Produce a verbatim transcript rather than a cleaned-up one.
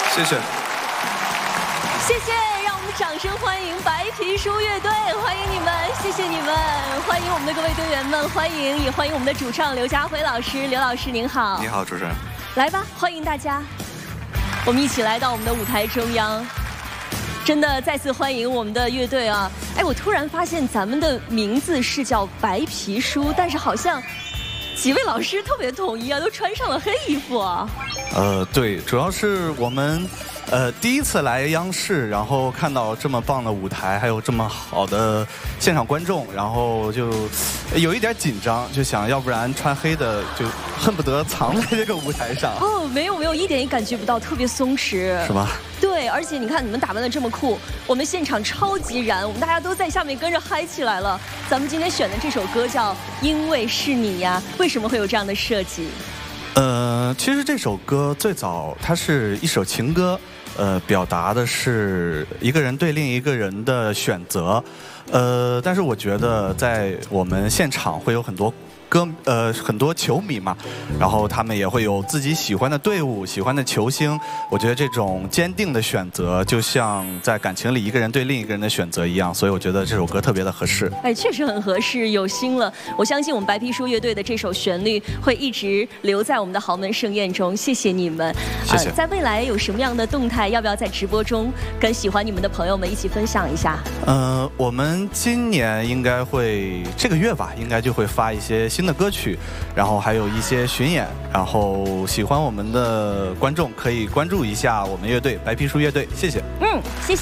谢谢， 谢谢，让我们掌声欢迎白皮书乐队，欢迎你们，谢谢你们，欢迎我们的各位队员们，欢迎也欢迎我们的主唱刘家辉老师，刘老师您好。 你好，主持人。 来吧，欢迎大家，我们一起来到我们的舞台中央。真的再次欢迎我们的乐队啊！哎，我突然发现咱们的名字是叫白皮书，但是好像几位老师特别统一啊，都穿上了黑衣服啊。 呃，对，主要是我们呃第一次来央视，然后看到这么棒的舞台，还有这么好的现场观众，然后就有一点紧张，就想要不然穿黑的就恨不得藏在这个舞台上。 哦，没有没有，一点也感觉不到，特别松弛。 是吧？ 对，而且你看你们打扮的这么酷，我们现场超级燃，我们大家都在下面跟着嗨起来了。咱们今天选的这首歌叫《因为是你》呀，为什么会有这样的设计？ 呃，其实这首歌最早它是一首情歌，呃，表达的是一个人对另一个人的选择，呃，但是我觉得在我们现场会有很多歌，呃，很多球迷嘛，然后他们也会有自己喜欢的队伍、喜欢的球星。我觉得这种坚定的选择，就像在感情里一个人对另一个人的选择一样，所以我觉得这首歌特别的合适。 哎，确实很合适，有心了。我相信我们白皮书乐队的这首旋律会一直留在我们的豪门盛宴中。谢谢你们。 谢谢。 呃、在未来有什么样的动态，要不要在直播中跟喜欢你们的朋友们一起分享一下？ 呃，我们今年应该会这个月吧，应该就会发一些新的歌曲，然后还有一些巡演，然后喜欢我们的观众可以关注一下我们乐队白皮书乐队，谢谢。 嗯，谢谢。